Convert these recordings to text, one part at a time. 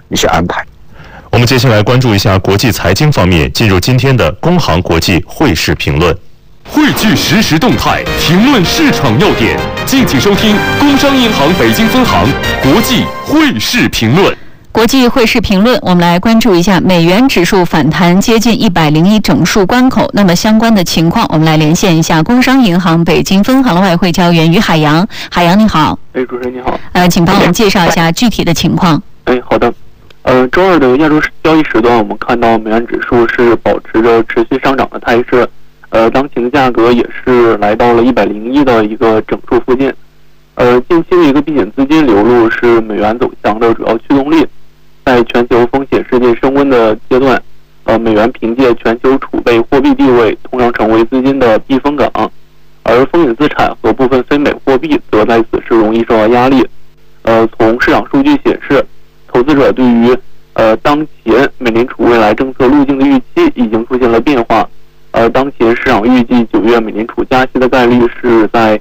一些安排。 我们接下来关注一下国际财经方面，进入今天的工行国际汇市评论。 汇聚实时动态，评论市场要点，敬请收听工商银行北京分行国际汇市评论。 国际汇市评论，我们来关注一下美元指数反弹接近101整数关口。那么相关的情况，我们来连线一下工商银行北京分行的外汇交易员于海洋。海洋你好。 主持人你好。 请帮我们介绍一下具体的情况。 好的。周二的亚洲交易时段，我们看到美元指数是保持着持续上涨的态势，当前的价格也是来到了101的一个整数附近。近期的一个避险资金流入是美元走强的主要驱动力。在全球风险事件升温的阶段，美元凭借全球储备货币地位，通常成为资金的避风港，而风险资产和部分非美货币则在此时容易受到压力。从市场数据显示，投资者对于当前美联储未来政策路径的预期已经出现了变化。当前市场预计9月美联储加息的概率是在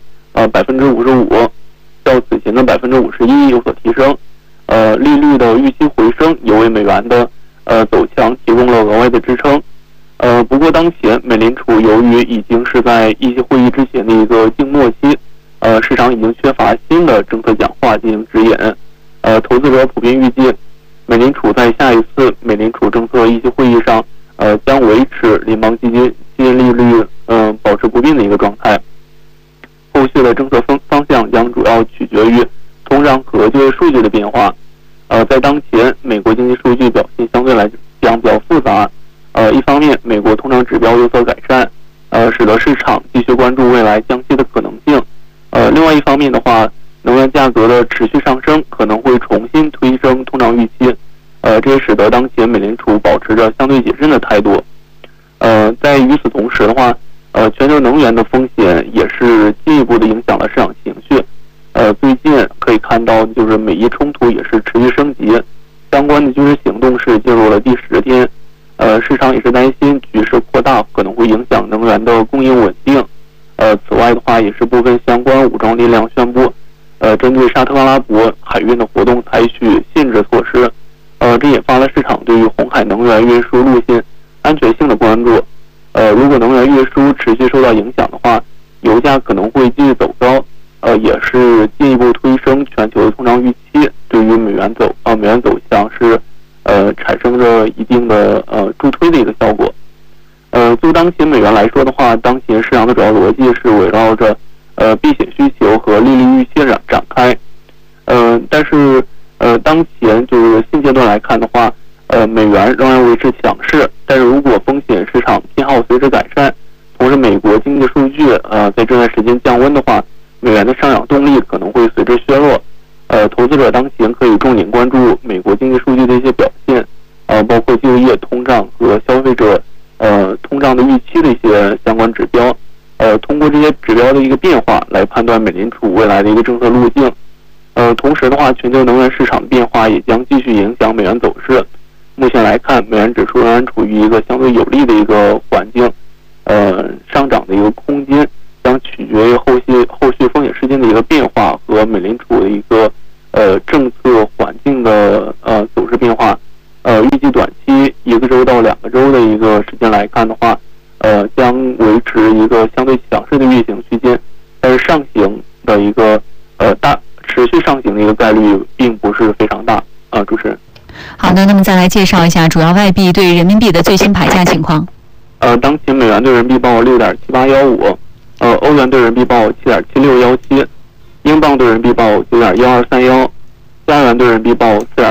55%，较此前的51%有所提升。利率的预期回升也为美元的走强提供了额外的支撑。不过当前美联储由于已经是在议息会议之前的一个静默期，市场已经缺乏新的政策讲话进行指引。投资者普遍预计，美联储在下一次美联储政策议息会议上，将维持联邦基金利率保持不变的一个状态。后续的政策方向将主要取决于通胀和就业数据的变化。在当前，美国经济数据表现相对来讲比较复杂。一方面，美国通胀指标有所改善，使得市场继续关注未来降息的可能性。另外一方面的话，能源价格的持续上升可能会重新推升通胀预期。这也使得当前美联储保持着相对谨慎的态度。在与此同时的话，全球能源的风险也是进一步的影响了市场情绪。最近可以看到，就是美伊冲突也是持续升级，相关的军事行动是进入了第10天。市场也是担心局势扩大可能会影响能源的供应稳定。此外的话，也是部分相关武装力量宣布，针对沙特阿拉伯海运的活动采取限制措施。这引发了市场对于红海能源运输路线安全性的关注。如果能源运输持续受到影响的话，油价可能会继续走高，也是进一步推升全球的通胀预期，对于美元走强是产生着一定的助推的一个效果。就当前美元来说的话，当前市场的主要逻辑是围绕着避险需求和利率预期展开。但是当前就是现阶段来看的话，美元仍然维持强势。但是如果风险市场偏好随之改善，同时美国经济数据在这段时间降温的话，美元的上涨动力可能会随之削弱。投资者当前可以重点关注美国经济数据的一些表现，包括就业、通胀和消费者通胀的预期的一些相关指标。通过这些指标的一个变化来判断美联储未来的一个政策路径。同时的话，全球能源市场变化也将继续影响美元走势。目前来看，美元指数仍然处于一个相对有利的一个环境，上涨的一个空间将取决于后续风险事件的一个变化和美联储的一个政策环境的走势变化。预计短期1个周到2个周的一个时间来看的话，将维持一个相对强势的运行区间，但是上行的一个持续上行的一个概率并不是非常大。主持人。 好的，那么再来介绍一下主要外币对人民币的最新牌价情况。 当前美元对人民币报6.7815，欧元对人民币报7.7617，英镑对人民币报9.1231，加元对人民币报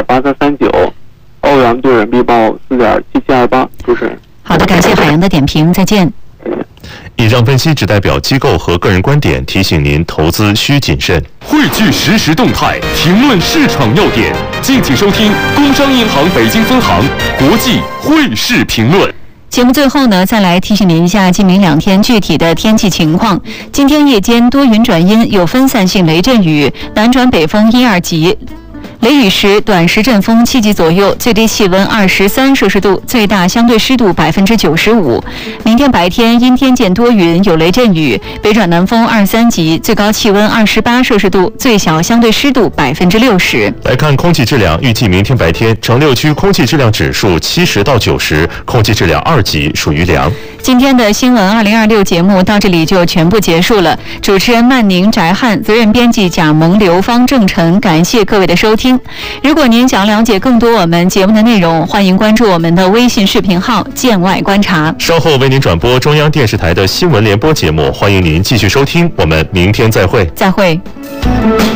4.8339，澳元对人民币报4.7728。主持人。 好的，感谢海洋的点评，再见。 以上分析只代表机构和个人观点，提醒您投资需谨慎。 汇聚实时动态，评论市场要点，敬请收听工商银行北京分行国际汇市评论。 节目最后呢，再来提醒您一下今明2天具体的天气情况。今天夜间多云转阴，有分散性雷阵雨，南转北风1、2级。 雷雨时短时阵风7级左右，最低气温23摄氏度，最大相对湿度95%。明天白天阴天见多云，有雷阵雨，北转南风2-3级，最高气温28摄氏度，最小相对湿度60%。 来看空气质量，预计明天白天城6区空气质量指数70到90，空气质量2级，属于良。 今天的新闻2026节目到这里就全部结束了。主持人曼宁、翟汉，责任编辑贾萌、刘芳、郑晨，感谢各位的收听。如果您想了解更多我们节目的内容，欢迎关注我们的微信视频号“见外观察”。 稍后为您转播中央电视台的新闻联播节目，欢迎您继续收听。我们明天再会。 再会。